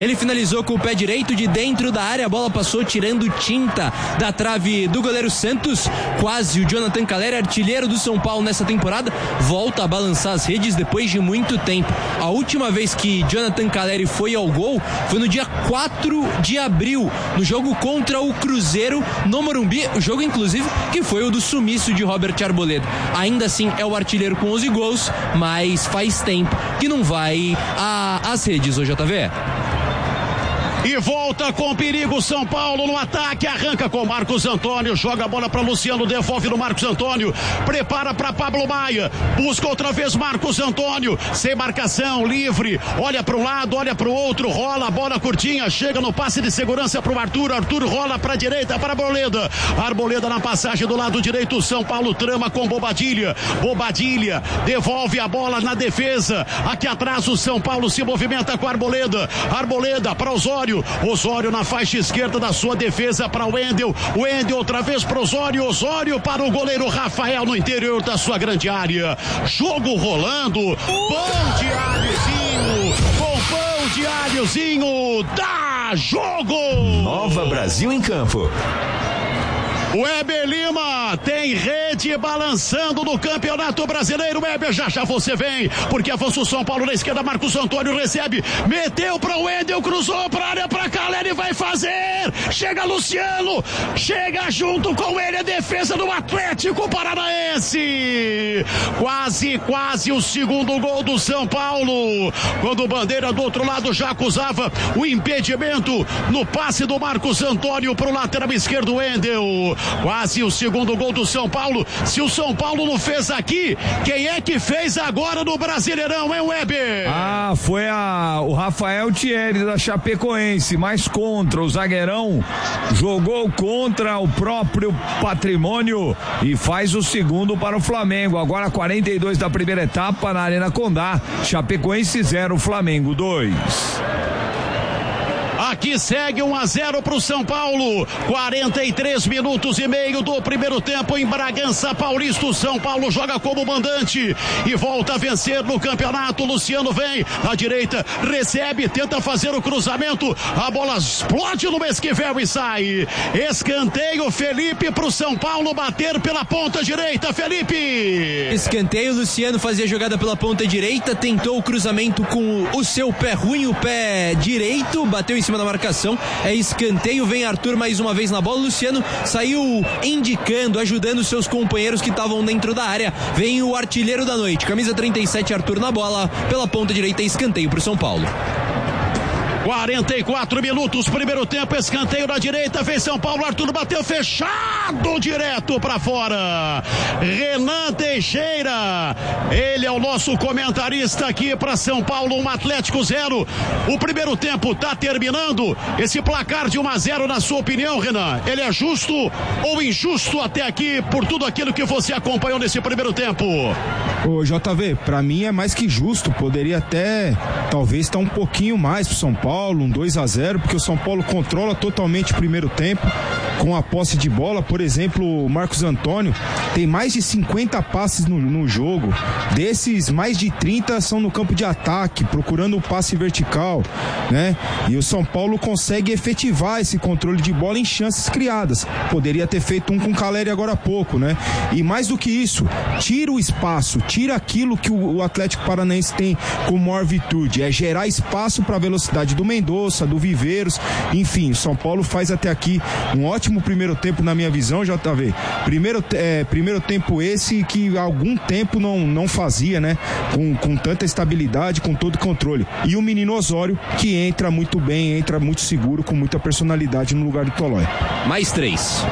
Ele finalizou com o pé direito de dentro da área, a bola passou tirando tinta da trave do goleiro Santos. Quase o Jonathan Calleri, artilheiro do São Paulo nessa temporada, volta a balançar as redes depois de muito tempo. A última vez que Jonathan Calleri foi ao gol foi no dia 4 de abril, no jogo contra o Cruzeiro no Morumbi, o jogo inclusive que foi o do sumiço de Robert Arboleda. Ainda assim é o artilheiro com 11 gols, mas faz tempo que não vai às redes, ô JV. E volta com perigo São Paulo no ataque, arranca com Marcos Antônio, joga a bola para Luciano, devolve no Marcos Antônio, prepara para Pablo Maia, busca outra vez Marcos Antônio, sem marcação, livre, olha para um lado, olha para o outro, rola a bola curtinha, chega no passe de segurança para o Arthur rola para a direita para Arboleda na passagem do lado direito, São Paulo trama com Bobadilha devolve a bola na defesa, aqui atrás o São Paulo se movimenta com Arboleda para Osório na faixa esquerda da sua defesa para o Wendel outra vez para Osório para o goleiro Rafael no interior da sua grande área, jogo rolando, pão de alhozinho, com pão de alhozinho, dá jogo! Nova Brasil em Campo. O Weber Lima tem rede balançando no Campeonato Brasileiro. Weber, já você vem, porque avança o São Paulo na esquerda, Marcos Antônio recebe, meteu para o Wendel, cruzou para a área para Calleri, vai fazer, chega Luciano, chega junto com ele a defesa do Atlético Paranaense, quase o segundo gol do São Paulo, quando o Bandeira do outro lado já acusava o impedimento no passe do Marcos Antônio para o lateral esquerdo, Wendel. Quase o segundo gol do São Paulo. Se o São Paulo não fez aqui, quem é que fez agora no Brasileirão, hein, Weber? Foi o Rafael Thierry da Chapecoense, mas contra o zagueirão, jogou contra o próprio Patrimônio e faz o segundo para o Flamengo. Agora 42 da primeira etapa na Arena Condá, Chapecoense 0, Flamengo 2. Aqui segue 1-0 para o São Paulo, 43 minutos e meio do primeiro tempo em Bragança Paulista. O São Paulo joga como mandante e volta a vencer no campeonato. Luciano vem à direita, recebe, tenta fazer o cruzamento, a bola explode no Esquivel e sai. Escanteio, Felipe, para o São Paulo bater pela ponta direita. Felipe, escanteio, Luciano fazia jogada pela ponta direita, tentou o cruzamento com o seu pé ruim, o pé direito, bateu em cima da marcação, é escanteio, vem Arthur mais uma vez na bola, Luciano saiu indicando, ajudando seus companheiros que estavam dentro da área, vem o artilheiro da noite, camisa 37, Arthur na bola, pela ponta direita, escanteio pro São Paulo. 44 minutos, primeiro tempo, escanteio na direita, vem São Paulo, Arthur bateu fechado, direto pra fora. Renan Teixeira, ele é o nosso comentarista aqui pra São Paulo, Atlético 0. O primeiro tempo tá terminando, esse placar de 1-0, na sua opinião, Renan, ele é justo ou injusto até aqui, por tudo aquilo que você acompanhou nesse primeiro tempo? Ô JV, pra mim é mais que justo, poderia até, talvez estar um pouquinho mais pro São Paulo, um 2-0, porque o São Paulo controla totalmente o primeiro tempo, com a posse de bola. Por exemplo, o Marcos Antônio tem mais de 50 passes no jogo, desses mais de 30 são no campo de ataque, procurando o passe vertical, né? E o São Paulo consegue efetivar esse controle de bola em chances criadas. Poderia ter feito um com o Calleri agora há pouco, né? E mais do que isso, tira o espaço, tira aquilo que o Atlético Paranaense tem como maior virtude, é gerar espaço para a velocidade do Mendonça, do Viveiros, enfim, o São Paulo faz até aqui um ótimo primeiro tempo na minha visão, JV. Primeiro tempo esse que há algum tempo não fazia, né? Com tanta estabilidade, com todo controle. E o menino Osório, que entra muito bem, entra muito seguro, com muita personalidade no lugar do Tolói. Mais 3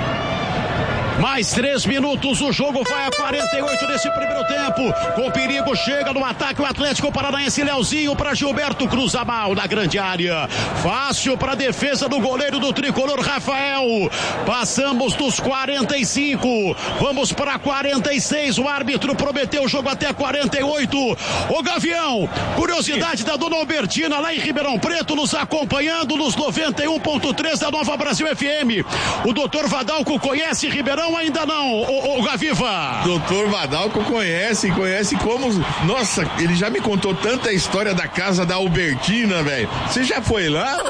minutos, o jogo vai a 48 desse primeiro tempo, com perigo, chega no ataque o Atlético Paranaense, Leozinho para Gilberto, cruza mal na grande área, fácil para a defesa do goleiro do tricolor, Rafael. Passamos dos 45, vamos para 46, o árbitro prometeu o jogo até 48. Ô Gavião, curiosidade da dona Albertina lá em Ribeirão Preto, nos acompanhando nos 91.3 da Nova Brasil FM. O doutor Vadalco conhece Ribeirão? Não, ainda não, o Gaviva. Doutor Vadalco conhece como... Nossa, ele já me contou tanta história da casa da Albertina, velho. Você já foi lá?